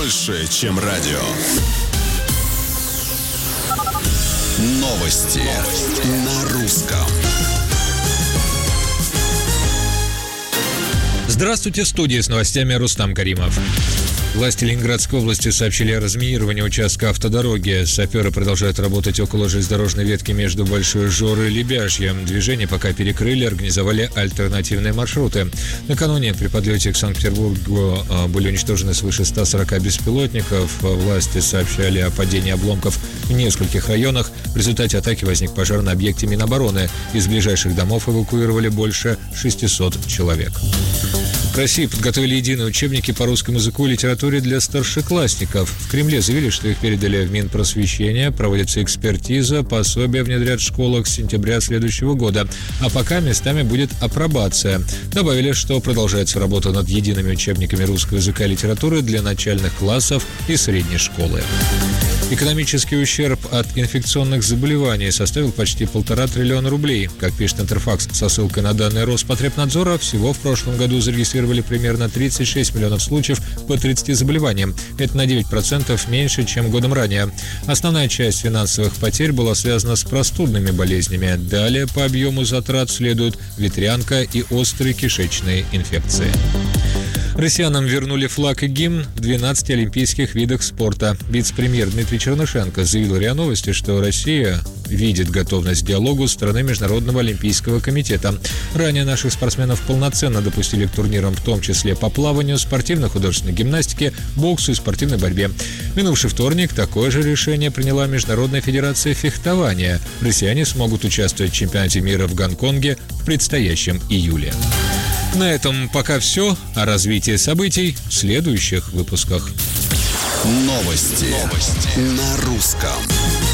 больше, чем радио. Новости на русском. Здравствуйте, в студии с новостями Рустам Каримов. Власти Ленинградской области сообщили о разминировании участка автодороги. Саперы продолжают работать около железнодорожной ветки между Большой Жорой и Лебяжьем. Движение пока перекрыли, организовали альтернативные маршруты. Накануне при подлете к Санкт-Петербургу были уничтожены свыше 140 беспилотников. Власти сообщали о падении обломков в нескольких районах. В результате атаки возник пожар на объекте Минобороны. Из ближайших домов эвакуировали больше 600 человек. В России подготовили единые учебники по русскому языку и литературе для старшеклассников. В Кремле заявили, что их передали в Минпросвещение, проводится экспертиза, пособия внедрят в школах с сентября следующего года, а пока местами будет апробация. Добавили, что продолжается работа над едиными учебниками русского языка и литературы для начальных классов и средней школы. Экономический ущерб от инфекционных заболеваний составил почти 1,5 триллиона рублей. Как пишет Интерфакс со ссылкой на данные Роспотребнадзора, всего в прошлом году зарегистрировали примерно 36 миллионов случаев по 30 заболеваниям. Это на 9% меньше, чем годом ранее. Основная часть финансовых потерь была связана с простудными болезнями. Далее по объему затрат следуют ветрянка и острые кишечные инфекции. Россиянам вернули флаг и гимн в 12 олимпийских видах спорта. Вице-премьер Дмитрий Чернышенко заявил РИА Новости, что Россия видит готовность к диалогу со стороны Международного олимпийского комитета. Ранее наших спортсменов полноценно допустили к турнирам, в том числе по плаванию, спортивно-художественной гимнастике, боксу и спортивной борьбе. В минувший вторник такое же решение приняла Международная федерация фехтования. Россияне смогут участвовать в чемпионате мира в Гонконге в предстоящем июле. На этом пока все. О развитии событий в следующих выпусках. Новости на русском.